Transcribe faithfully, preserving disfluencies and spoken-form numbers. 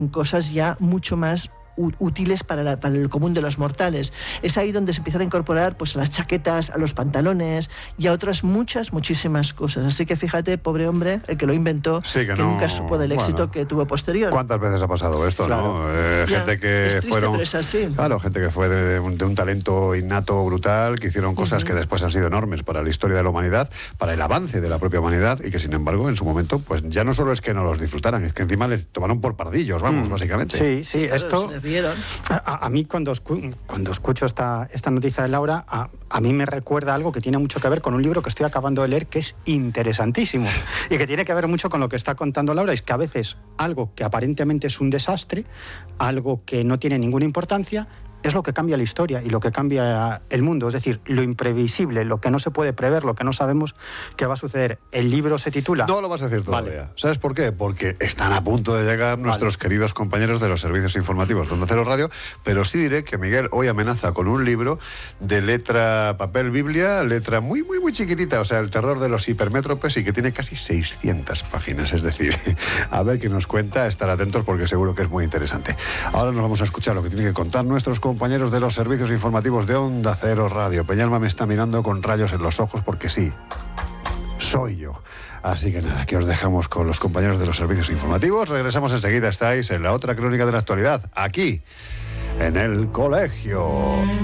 cosas ya mucho más útiles para, la, para el común de los mortales. Es ahí donde se empiezan a incorporar pues a las chaquetas, a los pantalones y a otras muchas, muchísimas cosas. Así que fíjate, pobre hombre, el que lo inventó, sí, que, que no, nunca supo del éxito bueno, que tuvo posterior. ¿Cuántas veces ha pasado esto, claro. no? Eh, ya, gente que es triste, fueron, pero es así. Claro, gente que fue de, de, un, de un talento innato brutal, que hicieron cosas uh-huh. que después han sido enormes para la historia de la humanidad, para el avance de la propia humanidad, y que sin embargo en su momento pues ya no solo es que no los disfrutaran, es que encima les tomaron por pardillos, vamos, mm. básicamente. Sí, sí, claro, esto a, a mí cuando, escu cuando escucho esta, esta noticia de Laura, a, a mí me recuerda algo que tiene mucho que ver con un libro que estoy acabando de leer, que es interesantísimo y que tiene que ver mucho con lo que está contando Laura. Es que a veces algo que aparentemente es un desastre, algo que no tiene ninguna importancia, es lo que cambia la historia y lo que cambia el mundo. Es decir, lo imprevisible, lo que no se puede prever, lo que no sabemos qué va a suceder. El libro se titula... No lo vas a decir todavía. Vale. ¿Sabes por qué? Porque están a punto de llegar vale. nuestros queridos compañeros de los servicios informativos de Onda Cero Radio, pero sí diré que Miguel hoy amenaza con un libro de letra papel biblia, letra muy, muy, muy chiquitita, o sea, el terror de los hipermétropes, y que tiene casi seiscientas páginas. Es decir, a ver qué nos cuenta, estar atentos porque seguro que es muy interesante. Ahora nos vamos a escuchar lo que tienen que contar nuestros compañeros compañeros de los servicios informativos de Onda Cero Radio. Peñalba me está mirando con rayos en los ojos porque sí, soy yo. Así que nada, que os dejamos con los compañeros de los servicios informativos. Regresamos enseguida, estáis en la otra crónica de la actualidad, aquí, en el colegio.